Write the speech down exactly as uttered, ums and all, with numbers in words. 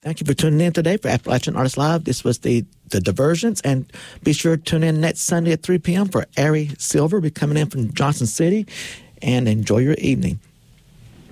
Thank you for tuning in today for Appalachian Artists Live. This was the, the Diversions, and be sure to tune in next Sunday at three p.m. for Ari Silver. Be coming in from Johnson City, and enjoy your evening.